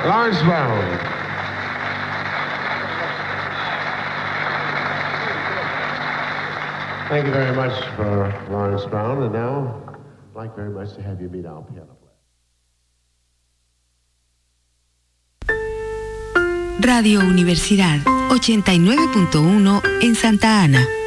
Lawrence Brown. Thank you very much for Lawrence Brown, and now I'd like very much to have you meet our piano player. Radio Universidad 89.1 en Santa Ana.